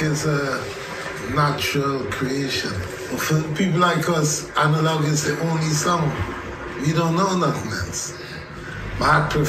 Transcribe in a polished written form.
music is a natural creation. For people like us, analog is the only sound. We don't know nothing else. My heart